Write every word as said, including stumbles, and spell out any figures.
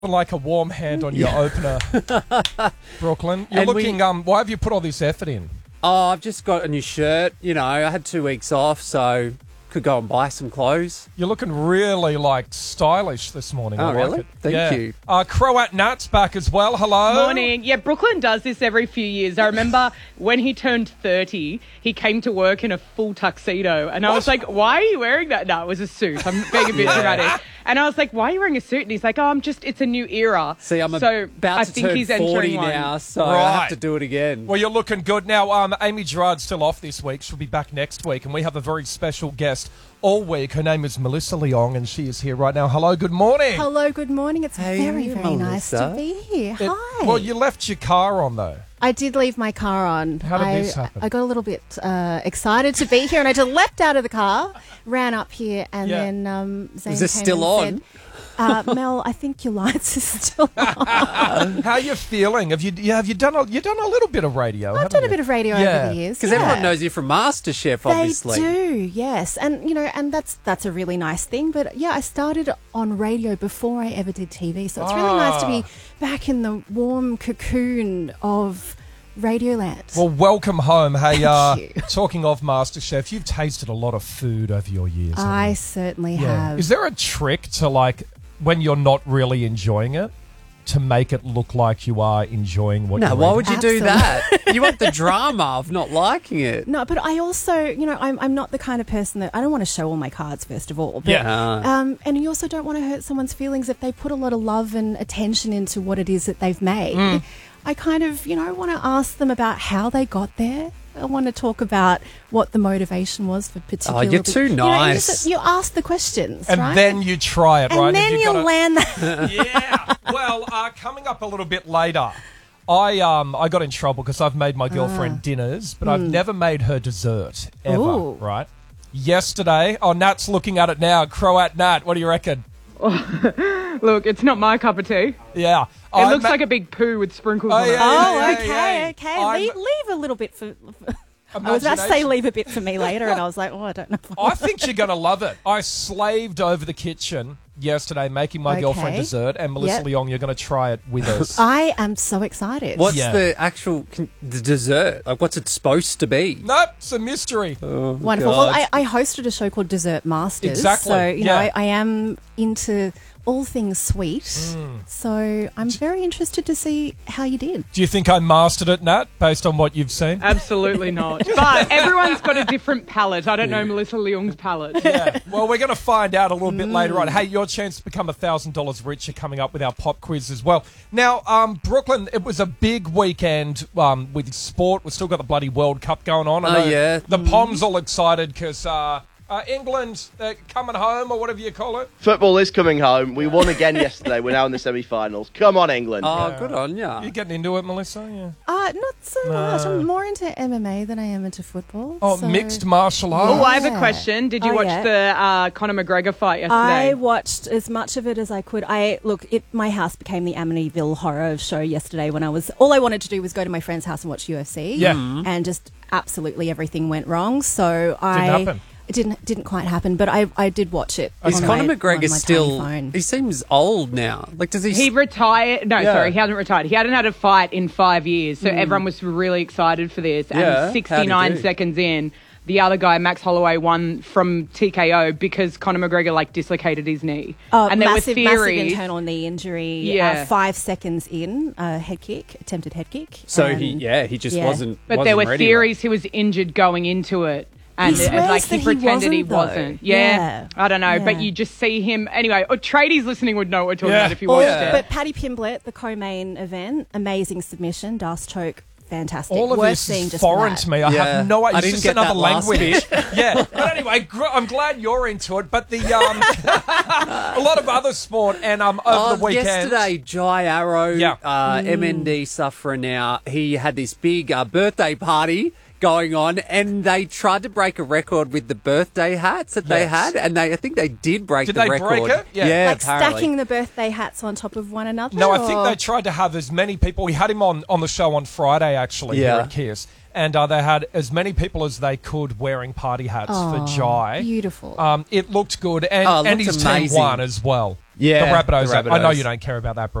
Like a warm hand on your opener, Brooklyn. You're And we- looking. Um, why have you put all this effort in? Oh, I've just got a new shirt. You know, I had two weeks off, so could go and buy some clothes. You're looking really like stylish this morning. Oh, I like really? it. Thank Yeah. you. Uh, Croat Nat's back as well. Hello. Morning. Yeah, Brooklyn does this every few years. I remember when he turned thirty, he came to work in a full tuxedo. And I was like, why are you wearing that? No, it was a suit. I'm being a bit dramatic. And I was like, why are you wearing a suit? And he's like, oh, I'm just, it's a new era. See, I'm so about I to think turn he's forty entering one. now, so I Right. have to do it again. Well, you're looking good now. Um, Amy Gerard's still off this week. She'll be back next week, and we have a very special guest all week. Her name is Melissa Leong, and she is here right now. Hello. Good morning. Hello, good morning. It's Hey, very, very nice Melissa. to be here. It- Hi. Well, you left your car on though. I did leave my car on. How did I, this happen? I got a little bit uh, excited to be here, and I just leapt out of the car, ran up here, and Yeah. then um, Zane Is this came still and said, uh, Mel, I think your lights are still on. How are you feeling? Have you? Yeah, have you done? A, you done a little bit of radio? I've done a bit of radio Yeah. over the years. Because yeah. everyone knows you from MasterChef, obviously. They do, yes, and you know, and that's that's a really nice thing. But yeah, I started on radio before I ever did T V, so it's really nice to be back in the warm cocoon of Radioland. Well, welcome home. Hey, uh, Thank you. talking of MasterChef, you've tasted a lot of food over your years. haven't I you? certainly Yeah. have. Is there a trick to, like, when you're not really enjoying it, to make it look like you are enjoying what No, you're why eating? would you do that? You want the drama of not liking it. No, but I also, you know, I'm, I'm not the kind of person that I don't want to show all my cards first of all. But, Yeah. Um, and you also don't want to hurt someone's feelings if they put a lot of love and attention into what it is that they've made. Mm. I kind of, you know, want to ask them about how they got there. I want to talk about what the motivation was for particular. Oh, you're too you know, you, nice. just- you ask the questions, And right? then you try it, and right? If then you've you got a- land that. Yeah. Well, uh, coming up a little bit later, I um I got in trouble because I've made my girlfriend dinners, but I've never made her dessert ever. Ooh. Right? Yesterday, oh, Nat's looking at it now. Croat Nat, what do you reckon? Look, it's not my cup of tea. Yeah, It looks like a big poo with sprinkles Oh, on it. yeah. Oh, yeah, okay, yeah. okay. I'm- Leave, leave a little bit for. for I was about to say Imagination. leave a bit for me later, and I was like, oh, I don't know. I think you're going to love it. I slaved over the kitchen yesterday making my Okay. girlfriend dessert, and Melissa Yep. Leong, you're going to try it with us. I am so excited. What's Yeah. the actual con- the dessert? Like, what's it supposed to be? Nope, it's a mystery. Wonderful. God. Well, I, I hosted a show called Dessert Masters. Exactly, So, you know, yeah. I, I am into all things sweet. Mm. So I'm very interested to see how you did. Do you think I mastered it, Nat, based on what you've seen? Absolutely not. But everyone's got a different palate. I don't know Melissa Leong's palate. Yeah. Well, we're going to find out a little bit later Mm. on. Hey, your chance to become one thousand dollars richer coming up with our pop quiz as well. Now, um, Brooklyn, it was a big weekend um, with sport. We've still got the bloody World Cup going on. I Oh, know yeah. The Poms all excited because uh, uh, England, they're coming home or whatever you call it. Football is coming home. We won again yesterday. We're now in the semi-finals. Come on, England. Oh, Yeah. good on ya. You getting into it, Melissa? Yeah. Uh, not so No. much. I'm more into M M A than I am into football. Oh, so- mixed martial arts. Oh, I have a Yeah. question. Did you Oh, watch yeah. the uh, Conor McGregor fight yesterday? I watched as much of it as I could. I look, it my house became the Amityville Horror Show yesterday when I was all I wanted to do was go to my friend's house and watch U F C. Yeah. and just absolutely everything went wrong. So I happen. it didn't didn't quite happen, but I I did watch it. Is on Conor my- McGregor on my still? tiny phone. He seems old now. Like, does he? He retired. No, Yeah. sorry, he hasn't retired. He hadn't had a fight in five years, so everyone was really excited for this. Yeah, how'd And he sixty-nine do? seconds in, the other guy, Max Holloway, won from T K O because Conor McGregor like dislocated his knee. Oh, and there massive, were massive theories. internal knee injury. Yeah. Uh, five seconds in, uh, head kick, attempted head kick. so and he, yeah, he just yeah. wasn't. But wasn't there were ready, theories he was injured going into it. And He it- swears like that he he pretended he wasn't, though. wasn't. Yeah. Yeah. I don't know. But Yeah. you just see him anyway. Oh, tradies listening would know what we're talking Yeah. about if you Or- watched Yeah. it. But Paddy Pimblett, the co-main event, amazing submission, Das choke, fantastic. All of Worth this seeing is just foreign that. to me. I Yeah. have no idea. I It's didn't just get another that last language. yeah. But anyway, gr- I'm glad you're into it. But the um, a lot of other sport and um over Oh, the weekend. yesterday, Jai Arrow, Yeah. uh, M N D sufferer now, he had this big uh, birthday party going on, and they tried to break a record with the birthday hats that they Yes. had, and they I think they did break Did the they record. break it? Yeah. Like apparently. stacking the birthday hats on top of one another? No, I think or- they tried to have as many people. We had him on, on the show on Friday, actually, here Yeah. at Kiss. And uh, they had as many people as they could wearing party hats Oh, for Jai. beautiful. Um, it looked good. And, Oh, it and looked his amazing. team won as well. Yeah, the Rabbitohs. the I know Rabbitohs. you don't care about that,